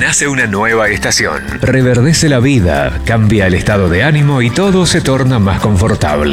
nace una nueva estación. Reverdece la vida, cambia el estado de ánimo y todo se torna más confortable.